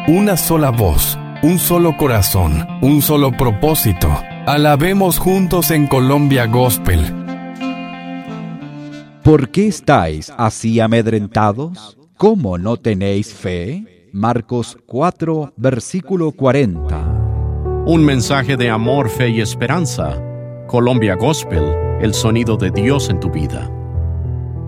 una sola voz, un solo corazón, un solo propósito. Alabemos juntos en Colombia Gospel. ¿Por qué estáis así amedrentados? ¿Cómo no tenéis fe? Marcos 4, versículo 40. Un mensaje de amor, fe y esperanza. Colombia Gospel, el sonido de Dios en tu vida.